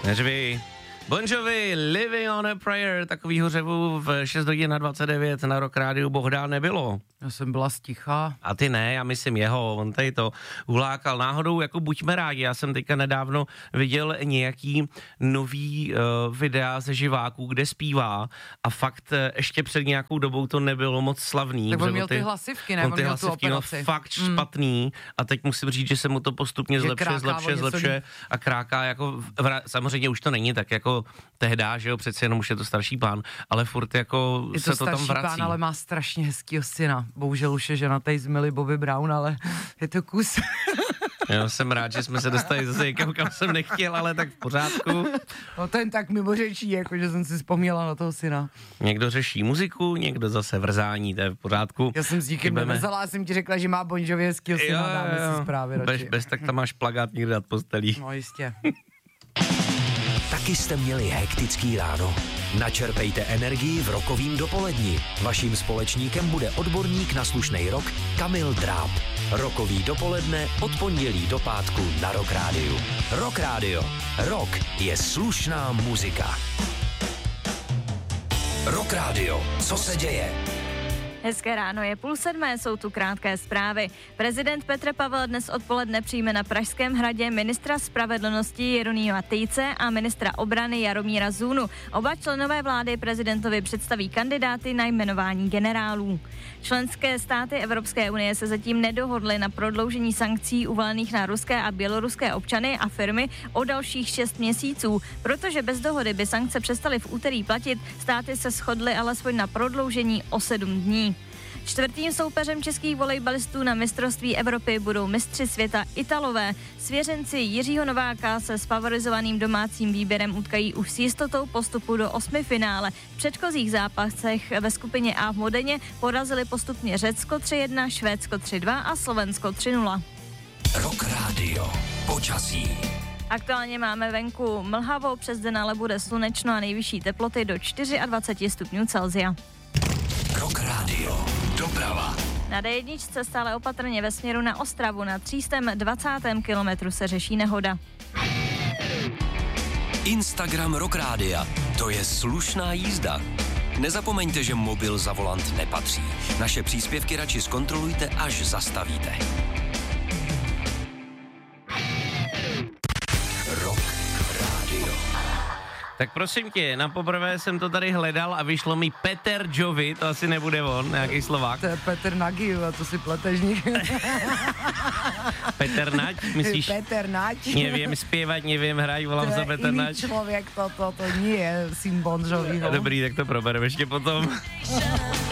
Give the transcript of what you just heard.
Řví. Bon Jovi, Living on a Prayer, takovýho řevu v 6 hodin na 29 na Rock Rádiu Bohdá nebylo. Já jsem byla stichá. A ty ne, já myslím jeho, on tady to ulákal náhodou, jako buďme rádi, já jsem teďka nedávno viděl nějaký nový videa ze živáků, kde zpívá a fakt ještě před nějakou dobou to nebylo moc slavný. Tak on měl ty hlasivky, ne? On ty hlasivky, no fakt špatný a teď musím říct, že se mu to postupně zlepšuje a kráká jako, samozřejmě už to není tak jako tehdá, že jo, přeci jenom už je to starší pán, ale furt jako se to tam vrací. Pán, ale má strašně hezkýho syna. Bohužel už je ženatej z Millie Bobby Brown, ale je to kus. Já jsem rád, že jsme se dostali zase někam, kam jsem nechtěl, ale tak v pořádku. No ten tak mimo řečí, jako že jsem si vzpomněla na toho syna. Někdo řeší muziku, někdo zase vrzání, to je v pořádku. Já jsem s díkem nevrzala a jsem ti řekla, že má Bon Jovi hezkýho syna, dáme si zprávy radši. Bez tak tam máš plakát někde nad postelí. No jistě. Taky jste měli hektický ráno? Načerpejte energii v rokovým dopoledni. Vaším společníkem bude odborník na slušnej rock Kamil Dráb. Rokový dopoledne od pondělí do pátku na Rock Rádiu. Rock Rádio. Rock je slušná muzika. Rock Rádio. Co se děje? Hezké ráno, je 6:30, jsou tu krátké zprávy. Prezident Petr Pavel dnes odpoledne přijme na Pražském hradě ministra spravedlnosti Jeronýma Tejce a ministra obrany Jaromíra Zůnu. Oba členové vlády prezidentovi představí kandidáty na jmenování generálů. Členské státy Evropské unie se zatím nedohodly na prodloužení sankcí uvalených na ruské a běloruské občany a firmy o dalších 6 měsíců. Protože bez dohody by sankce přestaly v úterý platit, státy se shodly alespoň na prodloužení o 7 dní. Čtvrtým soupeřem českých volejbalistů na mistrovství Evropy budou mistři světa Italové. Svěřenci Jiřího Nováka se s favorizovaným domácím výběrem utkají už s jistotou postupu do 8. finále. V předchozích zápasech ve skupině A v Modeně porazili postupně Řecko 3-1, Švédsko 3-2 a Slovensko 3-0. Rock Radio. Počasí. Aktuálně máme venku mlhavou, přes den ale bude slunečno a nejvyšší teploty do 24 stupňů Celsia. Rock Radio. Doprava. Na D1 stále opatrně ve směru na Ostravu na 320. kilometru se řeší nehoda. Instagram Rock Rádia. To je slušná jízda. Nezapomeňte, že mobil za volant nepatří. Naše příspěvky radši zkontrolujte, až zastavíte. Rock Radio. Tak prosím tě, na poprvé jsem to tady hledal a vyšlo mi Peter Jovi, to asi nebude on, nějaký Slovák. To je Petr Nagy, a to si pleteš Peter Nať, myslíš? Peter Nať. Nevím zpěvat, nevím hrát, volám za Peter Nať. To je člověk, to nie je syn Bon Joviho. Dobrý, tak to probereme ještě potom.